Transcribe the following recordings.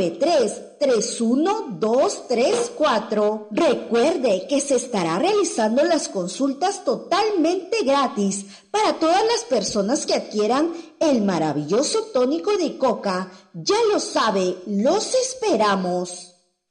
33234. Recuerde que se estará realizando las consultas totalmente gratis para todas las personas que adquieran el maravilloso tónico de coca. Ya lo sabe, los esperamos.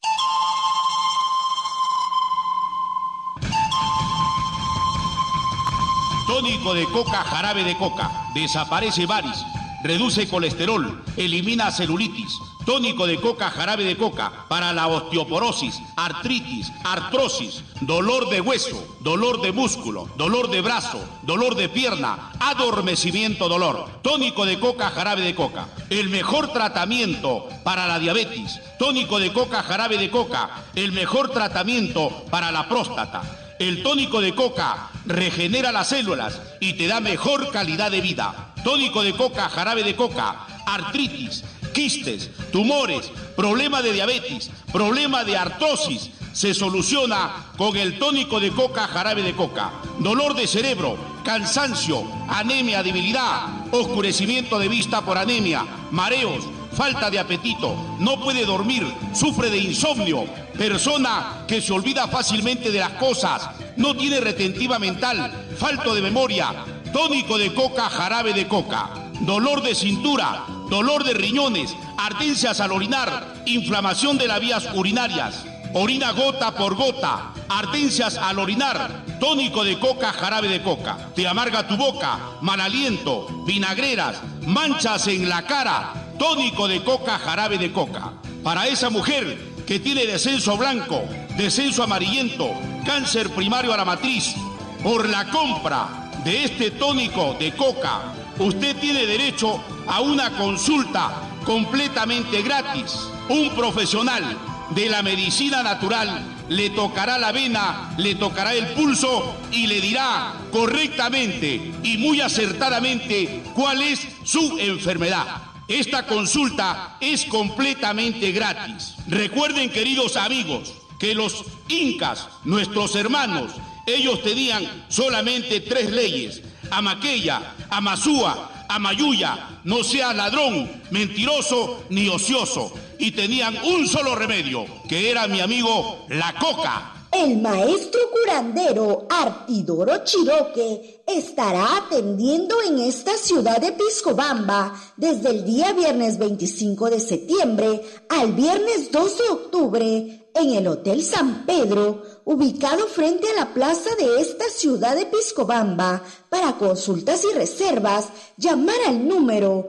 Tónico de coca, jarabe de coca. Desaparece varices, reduce colesterol, elimina celulitis. Tónico de coca, jarabe de coca, para la osteoporosis, artritis, artrosis, dolor de hueso, dolor de músculo, dolor de brazo, dolor de pierna, adormecimiento, dolor. Tónico de coca, jarabe de coca, el mejor tratamiento para la diabetes. Tónico de coca, jarabe de coca, el mejor tratamiento para la próstata. El tónico de coca regenera las células y te da mejor calidad de vida. Tónico de coca, jarabe de coca, artritis, quistes, tumores, problema de diabetes, problema de artrosis, se soluciona con el tónico de coca, jarabe de coca. Dolor de cerebro, cansancio, anemia, debilidad, oscurecimiento de vista por anemia, mareos, falta de apetito, no puede dormir, sufre de insomnio, persona que se olvida fácilmente de las cosas, no tiene retentiva mental, falto de memoria. Tónico de coca, jarabe de coca. Dolor de cintura, dolor de riñones, ardencias al orinar, inflamación de las vías urinarias, orina gota por gota, ardencias al orinar. Tónico de coca, jarabe de coca. Te amarga tu boca, mal aliento, vinagreras, manchas en la cara. Tónico de coca, jarabe de coca. Para esa mujer que tiene descenso blanco, descenso amarillento, cáncer primario a la matriz, por la compra de este tónico de coca, usted tiene derecho a una consulta completamente gratis. Un profesional de la medicina natural le tocará la vena, le tocará el pulso y le dirá correctamente y muy acertadamente cuál es su enfermedad. Esta consulta es completamente gratis. Recuerden, queridos amigos, que los incas, nuestros hermanos, ellos tenían solamente 3 leyes: Amaqueya, Amazúa, Amayuya, no seas ladrón, mentiroso ni ocioso. Y tenían un solo remedio, que era, mi amigo, la coca. El maestro curandero Artidoro Chiroque estará atendiendo en esta ciudad de Piscobamba desde el día viernes 25 de septiembre al viernes 2 de octubre en el Hotel San Pedro, ubicado frente a la plaza de esta ciudad de Piscobamba. Para consultas y reservas, llamar al número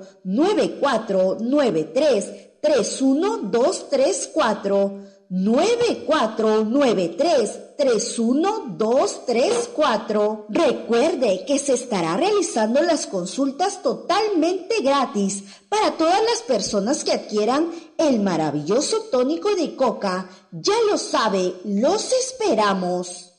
9493-31234. 9493-31234. Recuerde que se estará realizando las consultas totalmente gratis para todas las personas que adquieran el maravilloso tónico de coca. Ya lo sabe, los esperamos.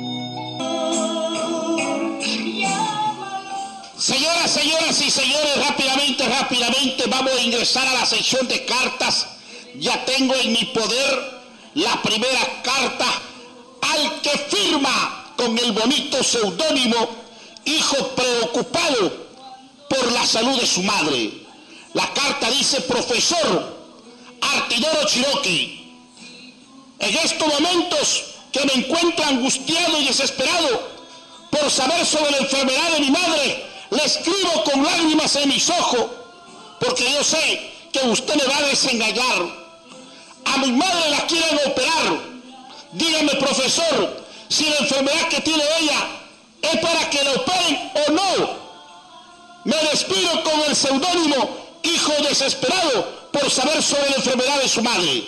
Señoras y señores, rápidamente, vamos a ingresar a la sección de cartas. Ya tengo en mi poder la primera carta al que firma con el bonito seudónimo hijo preocupado por la salud de su madre. La carta dice: profesor Artidoro Chiroque, en estos momentos que me encuentro angustiado y desesperado por saber sobre la enfermedad de mi madre, le escribo con lágrimas en mis ojos, porque yo sé que usted me va a desengañar. A mi madre la quieren operar. Dígame, profesor, si la enfermedad que tiene ella es para que la operen o no. Me despido con el seudónimo hijo desesperado por saber sobre la enfermedad de su madre.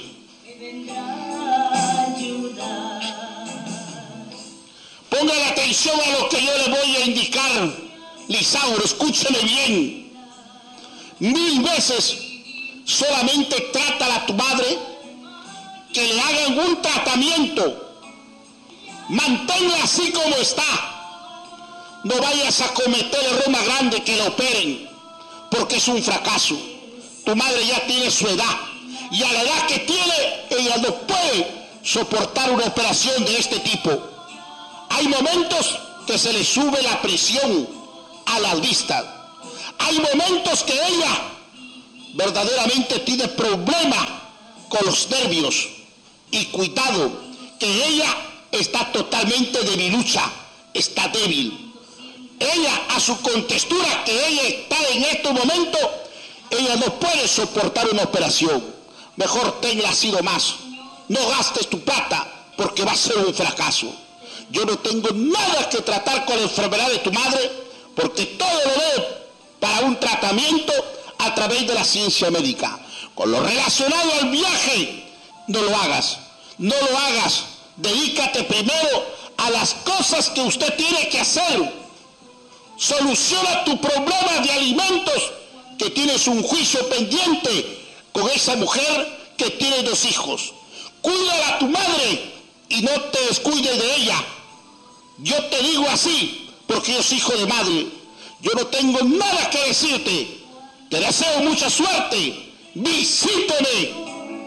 Pongan atención a lo que yo le voy a indicar, Lisauro, escúcheme bien. 1000 veces solamente trátala a tu madre, que le hagan un tratamiento, manténla así como está. No vayas a cometer el error más grande, que la operen, porque es un fracaso. Tu madre ya tiene su edad, y a la edad que tiene, ella no puede soportar una operación de este tipo. Hay momentos que se le sube la presión a la vista. Hay momentos que ella verdaderamente tiene problemas con los nervios. Y cuidado, que ella está totalmente debilucha, está débil. Ella, a su contextura que ella está en este momento, ella no puede soportar una operación. Mejor tenla así nomás. No gastes tu plata porque va a ser un fracaso. Yo no tengo nada que tratar con la enfermedad de tu madre porque todo lo veo para un tratamiento a través de la ciencia médica. Con lo relacionado al viaje, no lo hagas. No lo hagas. Dedícate primero a las cosas que usted tiene que hacer. Soluciona tu problema de alimentos, que tienes un juicio pendiente con esa mujer que tiene 2 hijos. Cuídala a tu madre y no te descuides de ella. Yo te digo así porque yo soy hijo de madre. Yo no tengo nada que decirte. Te deseo mucha suerte. Visíteme.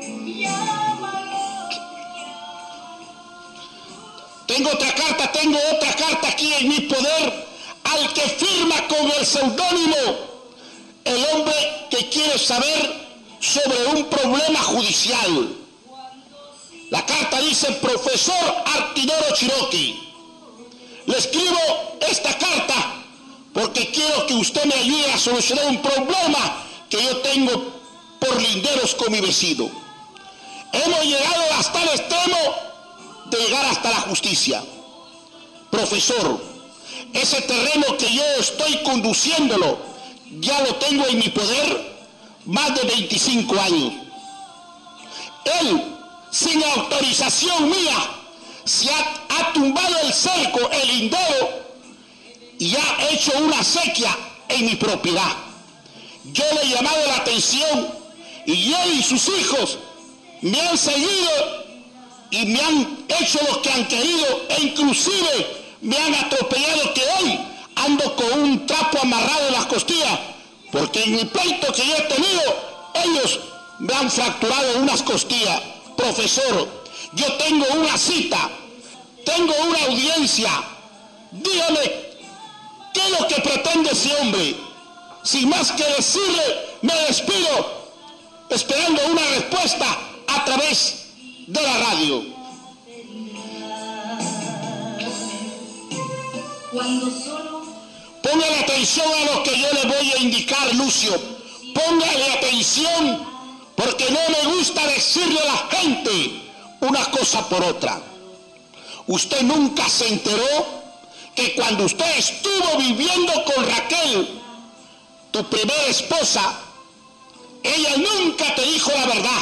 Tengo otra carta aquí en mi poder, al que firma con el seudónimo el hombre que quiere saber sobre un problema judicial. La carta dice: profesor Artidoro Chiroqui, le escribo esta carta porque quiero que usted me ayude a solucionar un problema que yo tengo por linderos con mi vecino. Hemos llegado hasta el extremo de llegar hasta la justicia. Profesor, ese terreno que yo estoy conduciéndolo, ya lo tengo en mi poder más de 25 años. Él, sin autorización mía, se ha tumbado el cerco, el lindero, y ha hecho una acequia en mi propiedad. Yo le he llamado la atención y él y sus hijos me han seguido y me han hecho lo que han querido, e inclusive me han atropellado, que hoy ando con un trapo amarrado en las costillas, porque en el pleito que yo he tenido, ellos me han fracturado unas costillas. Profesor, yo tengo una cita, tengo una audiencia, dígame, ¿qué es lo que pretende ese hombre? Sin más que decirle, me despido, esperando una respuesta a través de la radio. Póngale atención a lo que yo le voy a indicar, Lucio. Póngale atención, porque no me gusta decirle a la gente una cosa por otra. Usted nunca se enteró que cuando usted estuvo viviendo con Raquel, tu primera esposa, ella nunca te dijo la verdad.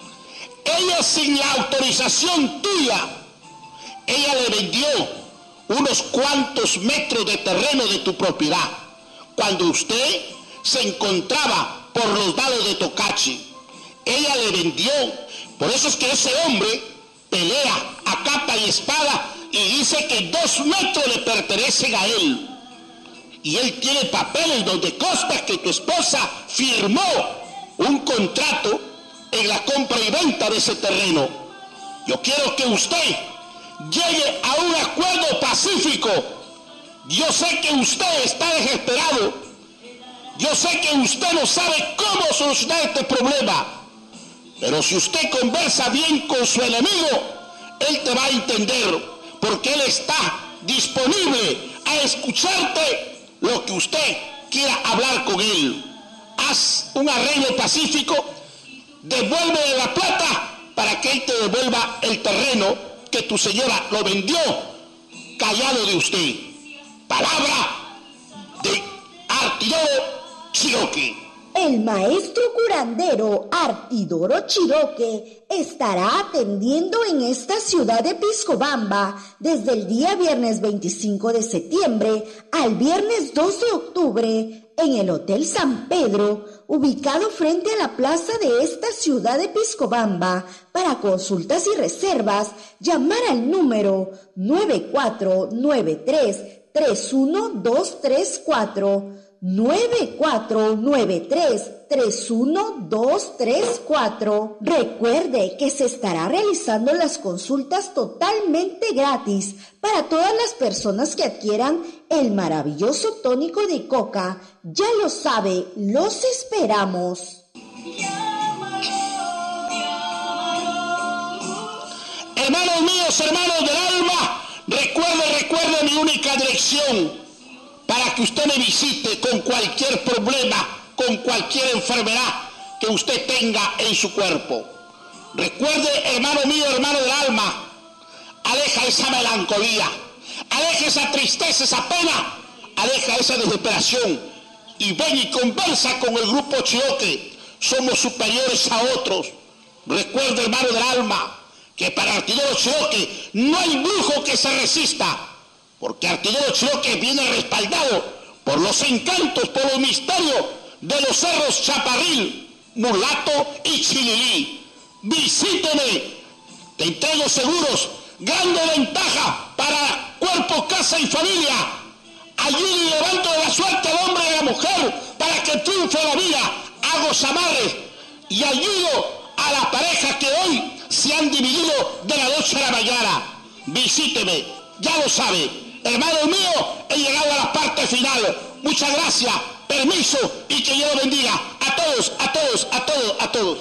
Ella, sin la autorización tuya, ella le vendió unos cuantos metros de terreno de tu propiedad cuando usted se encontraba por los lados de Tocachi. Ella le vendió. Por eso es que ese hombre pelea a capa y espada y dice que 2 metros le pertenecen a él. Y él tiene papeles donde consta que tu esposa firmó un contrato en la compra y venta de ese terreno. Yo quiero que usted llegue a un acuerdo pacífico. Yo sé que usted está desesperado. Yo sé que usted no sabe cómo solucionar este problema. Pero si usted conversa bien con su enemigo, él te va a entender, porque él está disponible a escucharte lo que usted quiera hablar con él. Haz un arreglo pacífico, devuélvele la plata para que él te devuelva el terreno que tu señora lo vendió callado de usted. Palabra de Artidoro Chiroqui. El maestro curandero Artidoro Chiroqui estará atendiendo en esta ciudad de Piscobamba desde el día viernes 25 de septiembre al viernes 2 de octubre en el Hotel San Pedro, ubicado frente a la plaza de esta ciudad de Piscobamba. Para consultas y reservas, llamar al número 9493-31234. 9493-31234. Recuerde que se estará realizando las consultas totalmente gratis para todas las personas que adquieran el maravilloso tónico de coca. Ya lo sabe, los esperamos. Hermanos míos, hermanos del alma, recuerde mi única dirección para que usted me visite con cualquier problema, con cualquier enfermedad que usted tenga en su cuerpo. Recuerde, hermano mío, hermano del alma, aleja esa melancolía, aleja esa tristeza, esa pena, aleja esa desesperación y ven y conversa con el grupo Chiroque. Somos superiores a otros. Recuerde, hermano del alma, que para Artidoro Chiroque no hay brujo que se resista, porque Artidoro Chiroque viene respaldado por los encantos, por los misterios de los cerros Chaparril, Mulato y Chililí. Visíteme, te entrego seguros, grande ventaja para cuerpo, casa y familia. Ayudo y levanto de la suerte al hombre y a la mujer para que triunfe la vida. Hago amarres y ayudo a las parejas que hoy se han dividido de la noche a la mañana. Visíteme, ya lo sabe. Hermano mío, he llegado a la parte final. Muchas gracias, permiso y que Dios bendiga a todos, a todos, a todos, a todos.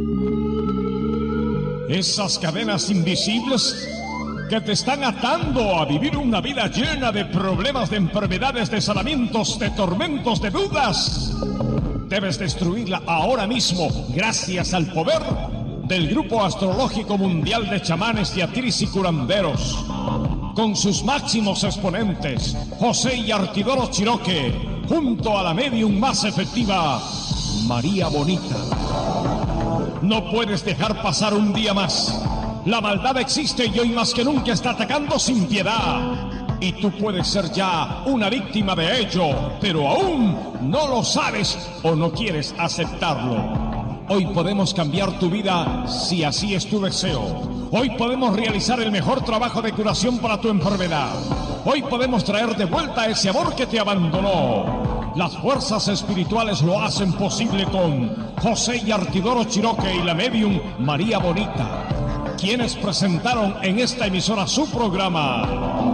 Esas cadenas invisibles que te están atando a vivir una vida llena de problemas, de enfermedades, de salamientos, de tormentos, de dudas. Debes destruirla ahora mismo gracias al poder del Grupo Astrológico Mundial de Chamanes, Yatiris y Curanderos. Con sus máximos exponentes, José y Artidoro Chiroque, junto a la medium más efectiva, María Bonita. No puedes dejar pasar un día más. La maldad existe y hoy más que nunca está atacando sin piedad. Y tú puedes ser ya una víctima de ello, pero aún no lo sabes o no quieres aceptarlo. Hoy podemos cambiar tu vida si así es tu deseo. Hoy podemos realizar el mejor trabajo de curación para tu enfermedad. Hoy podemos traer de vuelta ese amor que te abandonó. Las fuerzas espirituales lo hacen posible con José y Artidoro Chiroque y la medium María Bonita, quienes presentaron en esta emisora su programa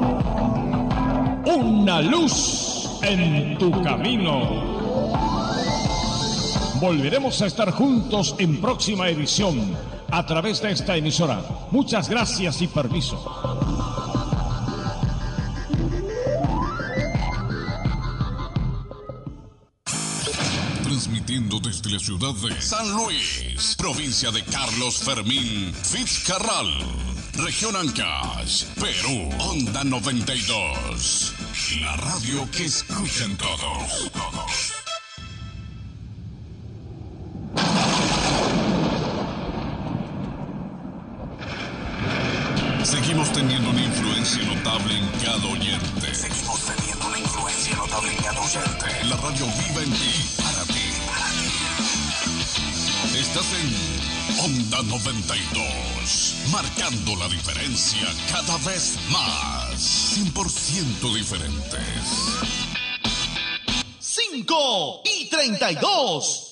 Una luz en tu camino. Volveremos a estar juntos en próxima edición a través de esta emisora. Muchas gracias y permiso. Transmitiendo desde la ciudad de San Luis, provincia de Carlos Fermín Fitzcarral, región Ancash, Perú, Onda 92, la radio que escuchan todos. Seguimos teniendo una influencia notable en cada oyente. La radio viva en ti, para ti. Estás en Onda 92, marcando la diferencia cada vez más. 100% diferentes. 5:32.